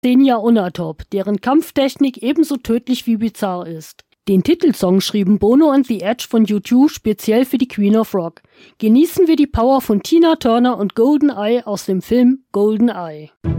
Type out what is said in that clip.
Xenia Onatop, deren Kampftechnik ebenso tödlich wie bizarr ist. Den Titelsong schrieben Bono und The Edge von U2 speziell für die Queen of Rock. Genießen wir die Power von Tina Turner und Golden Eye aus dem Film Golden Eye.